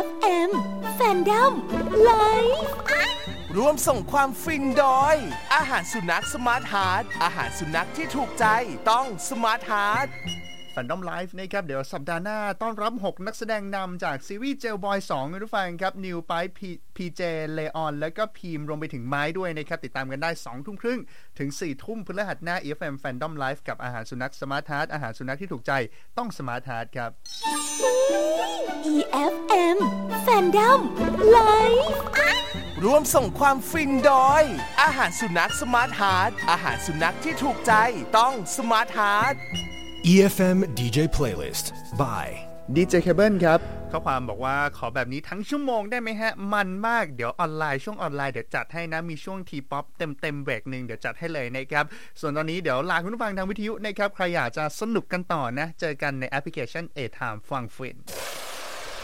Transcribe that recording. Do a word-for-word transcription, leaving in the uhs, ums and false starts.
ฟ เอ็ม Fandom Live ร่วมส่งความฟินโดยอาหารสุนัขสมาร์ทฮาร์ทอาหารสุนัขที่ถูกใจต้องสมาร์ทฮาร์ท Fandom Live นะครับเดี๋ยวสัปดาห์หน้าต้อนรับหกนักแสดงนำจากซีรีส์ Jailboy สองคุณผู้ฟังครับนิวไปพีเจเลออนแล้วก็พีมรวมไปถึงไม้ด้วยนะครับติดตามกันได้ สองทุ่มครึ่งถึง สี่ทุ่มพฤหัสหน้า อี เอฟ เอ็ม Fandom Live กับอาหารสุนัขสมาร์ทฮาร์ทอาหารสุนัขที่ถูกใจต้องสมาร์ทฮาร์ทครับอี เอฟ เอ็ม Fandom Live ร่วมส่งความฟินโดยอาหารสุนัขสมาร์ทฮาร์ทอาหารสุนัขที่ถูกใจต้องสมาร์ทฮาร์ทอี เอฟ เอ็ม ดี เจ Playlist by ดี เจ Cable ครับข้อความบอกว่าขอแบบนี้ทั้งชั่วโมงได้ไหมฮะมันมากเดี๋ยวออนไลน์ช่วงออนไลน์เดี๋ยวจัดให้นะมีช่วงทีป๊อปเต็มเต็มเบรกหนึ่งเดี๋ยวจัดให้เลยนะครับส่วนตอนนี้เดี๋ยวลาคุณผู้ฟังทางวิทยุนะครับใครอยากจะสนุกกันต่อนะเจอกันในแอปพลิเคชัน A Time ฟังฟิน